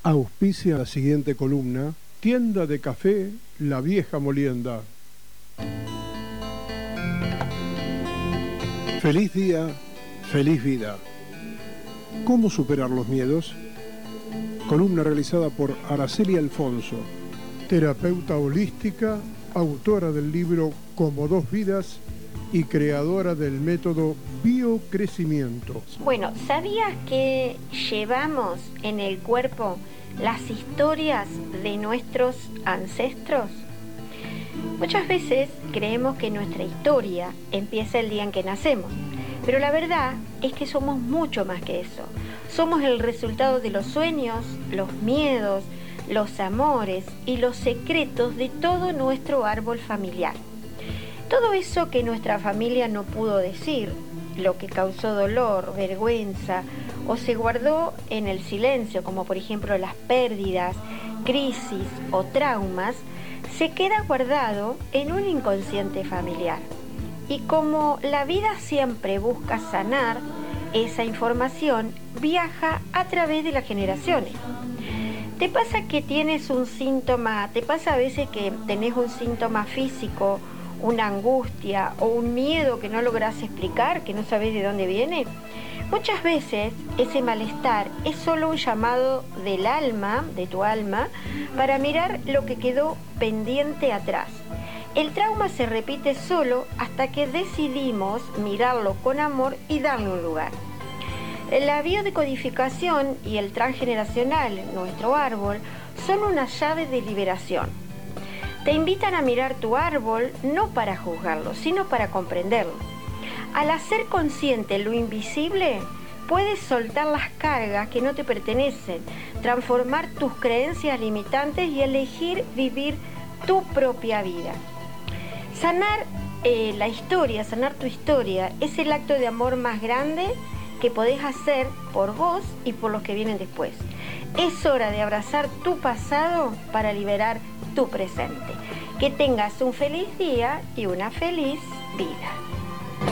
Auspicia la siguiente columna: Tienda de café La Vieja Molienda. Feliz día, feliz vida. ¿Cómo superar los miedos? Columna realizada por Araceli Alfonso, terapeuta holística, autora del libro Como dos vidas y creadora del método Biocrecimiento. Bueno, ¿sabías que llevamos en el cuerpo las historias de nuestros ancestros? Muchas veces creemos que nuestra historia empieza el día en que nacemos, pero la verdad es que somos mucho más que eso. Somos el resultado de los sueños, los miedos, los amores y los secretos de todo nuestro árbol familiar. Todo eso que nuestra familia no pudo decir, lo que causó dolor, vergüenza o se guardó en el silencio, como por ejemplo las pérdidas, crisis o traumas, se queda guardado en un inconsciente familiar. Y como la vida siempre busca sanar, esa información viaja a través de las generaciones. ¿Te pasa que tienes un síntoma? ¿Te pasa a veces que tenés un síntoma físico, una angustia o un miedo que no lográs explicar, que no sabés de dónde viene? Muchas veces ese malestar es solo un llamado del alma, de tu alma, para mirar lo que quedó pendiente atrás. El trauma se repite solo hasta que decidimos mirarlo con amor y darle un lugar. La biodecodificación y el transgeneracional, nuestro árbol, son una llave de liberación. Te invitan a mirar tu árbol no para juzgarlo, sino para comprenderlo. Al hacer consciente lo invisible, puedes soltar las cargas que no te pertenecen, transformar tus creencias limitantes y elegir vivir tu propia vida. Sanar sanar tu historia, es el acto de amor más grande que podés hacer por vos y por los que vienen después. Es hora de abrazar tu pasado para liberar tu presente. Que tengas un feliz día y una feliz vida.